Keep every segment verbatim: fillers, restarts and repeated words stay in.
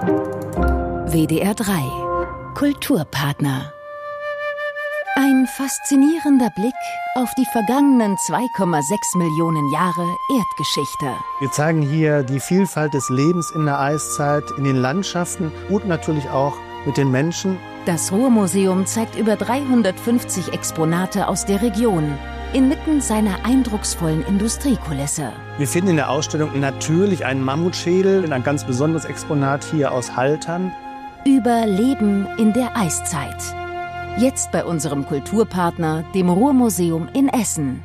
W D R drei Kulturpartner. Ein faszinierender Blick auf die vergangenen zwei Komma sechs Millionen Jahre Erdgeschichte. Wir zeigen hier die Vielfalt des Lebens in der Eiszeit, in den Landschaften und natürlich auch mit den Menschen. Das Ruhrmuseum zeigt über dreihundertfünfzig Exponate aus der Region, inmitten seiner eindrucksvollen Industriekulisse. Wir finden in der Ausstellung natürlich einen Mammutschädel, ein ganz besonderes Exponat hier aus Haltern. Über Leben in der Eiszeit. Jetzt bei unserem Kulturpartner, dem Ruhrmuseum in Essen.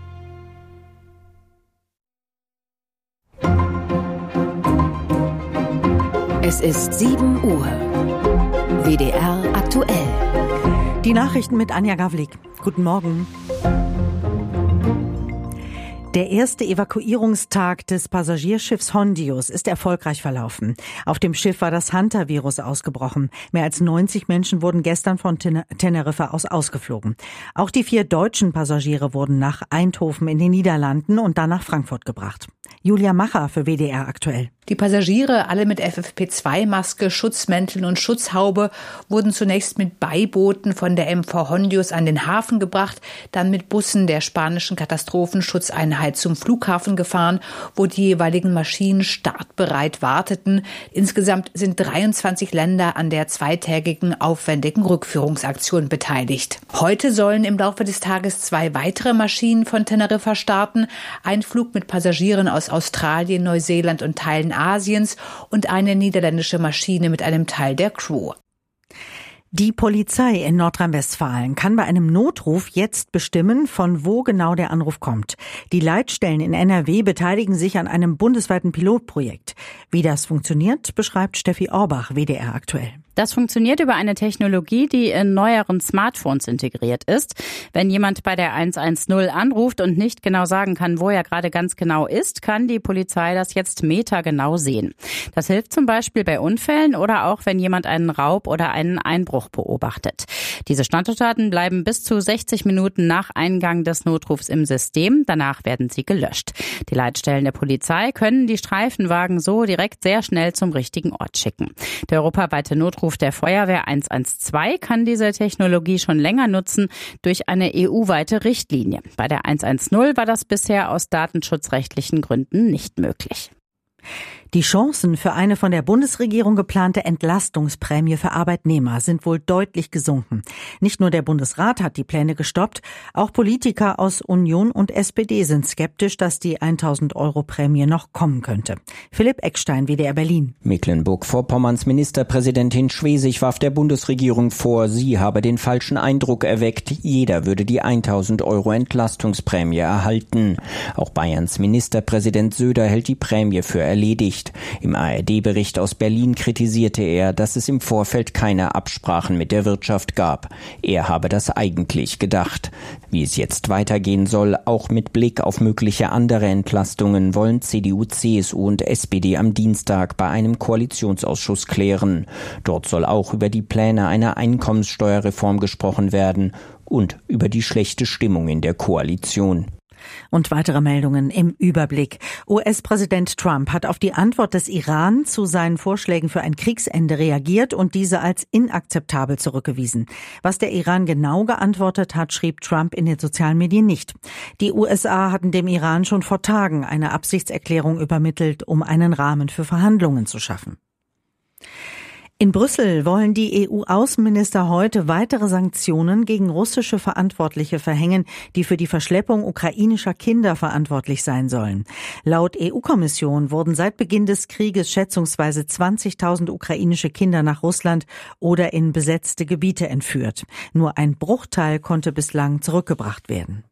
Es ist sieben Uhr. W D R aktuell. Die Nachrichten mit Anja Gavlik. Guten Morgen. Der erste Evakuierungstag des Passagierschiffs Hondius ist erfolgreich verlaufen. Auf dem Schiff war das Hunter-Virus ausgebrochen. Mehr als neunzig Menschen wurden gestern von Teneriffa aus ausgeflogen. Auch die vier deutschen Passagiere wurden nach Eindhoven in den Niederlanden und dann nach Frankfurt gebracht. Julia Macher für W D R aktuell. Die Passagiere, alle mit F F P zwei Maske, Schutzmänteln und Schutzhaube, wurden zunächst mit Beibooten von der M V Hondius an den Hafen gebracht, dann mit Bussen der spanischen Katastrophenschutzeinheit zum Flughafen gefahren, wo die jeweiligen Maschinen startbereit warteten. Insgesamt sind dreiundzwanzig Länder an der zweitägigen aufwendigen Rückführungsaktion beteiligt. Heute sollen im Laufe des Tages zwei weitere Maschinen von Teneriffa starten. Ein Flug mit Passagieren aus Australien, Neuseeland und Teilen Asiens und eine niederländische Maschine mit einem Teil der Crew. Die Polizei in Nordrhein-Westfalen kann bei einem Notruf jetzt bestimmen, von wo genau der Anruf kommt. Die Leitstellen in N R W beteiligen sich an einem bundesweiten Pilotprojekt. Wie das funktioniert, beschreibt Steffi Orbach, W D R aktuell. Das funktioniert über eine Technologie, die in neueren Smartphones integriert ist. Wenn jemand bei der eins eins null anruft und nicht genau sagen kann, wo er gerade ganz genau ist, kann die Polizei das jetzt metergenau sehen. Das hilft zum Beispiel bei Unfällen oder auch, wenn jemand einen Raub oder einen Einbruch beobachtet. Diese Standortdaten bleiben bis zu sechzig Minuten nach Eingang des Notrufs im System. Danach werden sie gelöscht. Die Leitstellen der Polizei können die Streifenwagen so direkt sehr schnell zum richtigen Ort schicken. Der europaweite Notruf der Feuerwehr eins eins zwei kann diese Technologie schon länger nutzen durch eine E U-weite Richtlinie. Bei der eins eins null war das bisher aus datenschutzrechtlichen Gründen nicht möglich. Die Chancen für eine von der Bundesregierung geplante Entlastungsprämie für Arbeitnehmer sind wohl deutlich gesunken. Nicht nur der Bundesrat hat die Pläne gestoppt, auch Politiker aus Union und S P D sind skeptisch, dass die tausend Euro Prämie noch kommen könnte. Philipp Eckstein, W D R Berlin. Mecklenburg-Vorpommerns Ministerpräsidentin Schwesig warf der Bundesregierung vor, sie habe den falschen Eindruck erweckt, jeder würde die tausend Euro Entlastungsprämie erhalten. Auch Bayerns Ministerpräsident Söder hält die Prämie für erledigt. Im A R D-Bericht aus Berlin kritisierte er, dass es im Vorfeld keine Absprachen mit der Wirtschaft gab. Er habe das eigentlich gedacht. Wie es jetzt weitergehen soll, auch mit Blick auf mögliche andere Entlastungen, wollen C D U, C S U und S P D am Dienstag bei einem Koalitionsausschuss klären. Dort soll auch über die Pläne einer Einkommenssteuerreform gesprochen werden und über die schlechte Stimmung in der Koalition. Und weitere Meldungen im Überblick. U S-Präsident Trump hat auf die Antwort des Iran zu seinen Vorschlägen für ein Kriegsende reagiert und diese als inakzeptabel zurückgewiesen. Was der Iran genau geantwortet hat, schrieb Trump in den sozialen Medien nicht. Die U S A hatten dem Iran schon vor Tagen eine Absichtserklärung übermittelt, um einen Rahmen für Verhandlungen zu schaffen. In Brüssel wollen die E U-Außenminister heute weitere Sanktionen gegen russische Verantwortliche verhängen, die für die Verschleppung ukrainischer Kinder verantwortlich sein sollen. Laut E U-Kommission wurden seit Beginn des Krieges schätzungsweise zwanzigtausend ukrainische Kinder nach Russland oder in besetzte Gebiete entführt. Nur ein Bruchteil konnte bislang zurückgebracht werden.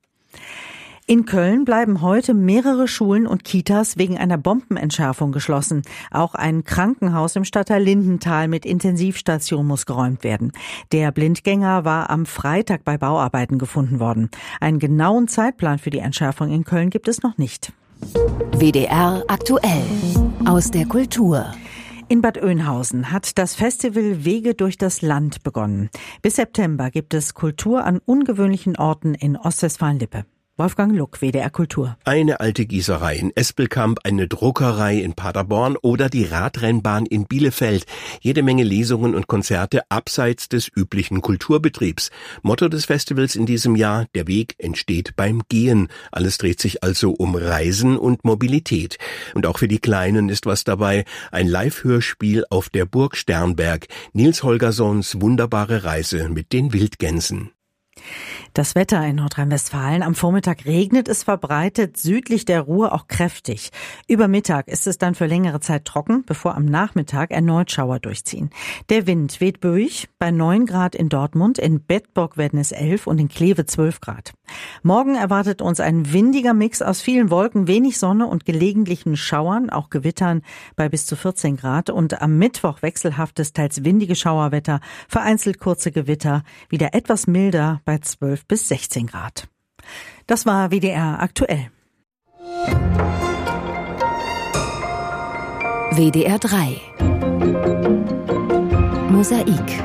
In Köln bleiben heute mehrere Schulen und Kitas wegen einer Bombenentschärfung geschlossen. Auch ein Krankenhaus im Stadtteil Lindenthal mit Intensivstation muss geräumt werden. Der Blindgänger war am Freitag bei Bauarbeiten gefunden worden. Einen genauen Zeitplan für die Entschärfung in Köln gibt es noch nicht. W D R aktuell aus der Kultur. In Bad Oeynhausen hat das Festival Wege durch das Land begonnen. Bis September gibt es Kultur an ungewöhnlichen Orten in Ostwestfalen-Lippe. Wolfgang Luck, W D R Kultur. Eine alte Gießerei in Espelkamp, eine Druckerei in Paderborn oder die Radrennbahn in Bielefeld. Jede Menge Lesungen und Konzerte abseits des üblichen Kulturbetriebs. Motto des Festivals in diesem Jahr: Der Weg entsteht beim Gehen. Alles dreht sich also um Reisen und Mobilität. Und auch für die Kleinen ist was dabei. Ein Live-Hörspiel auf der Burg Sternberg. Nils Holgerssons wunderbare Reise mit den Wildgänsen. Das Wetter in Nordrhein-Westfalen. Am Vormittag regnet es verbreitet, südlich der Ruhr auch kräftig. Über Mittag ist es dann für längere Zeit trocken, bevor am Nachmittag erneut Schauer durchziehen. Der Wind weht böig, bei neun Grad in Dortmund, in Bedburg werden es elf und in Kleve zwölf Grad. Morgen erwartet uns ein windiger Mix aus vielen Wolken, wenig Sonne und gelegentlichen Schauern, auch Gewittern bei bis zu vierzehn Grad. Und am Mittwoch wechselhaftes, teils windige Schauerwetter, vereinzelt kurze Gewitter, wieder etwas milder bei zwölf bis sechzehn Grad. Das war W D R aktuell. W D R drei Mosaik.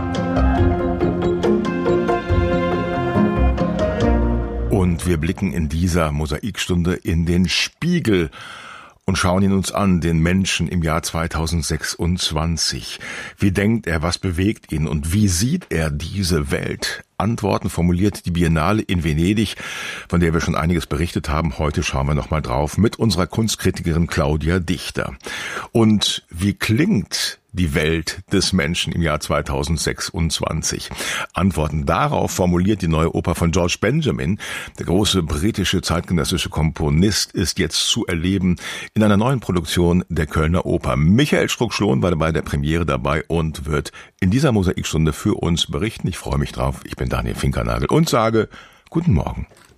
Und wir blicken in dieser Mosaikstunde in den Spiegel und schauen ihn uns an, den Menschen im Jahr zweitausendsechsundzwanzig. Wie denkt er, was bewegt ihn und wie sieht er diese Welt? Antworten formuliert die Biennale in Venedig, von der wir schon einiges berichtet haben. Heute schauen wir nochmal drauf mit unserer Kunstkritikerin Claudia Dichter. Und wie klingt die Welt des Menschen im Jahr zweitausendsechsundzwanzig? Antworten darauf formuliert die neue Oper von George Benjamin. Der große britische zeitgenössische Komponist ist jetzt zu erleben in einer neuen Produktion der Kölner Oper. Michael Struck-Schlohn war bei der Premiere dabei und wird in dieser Mosaikstunde für uns berichten. Ich freue mich drauf. Ich bin Daniel Finkernagel und sage guten Morgen.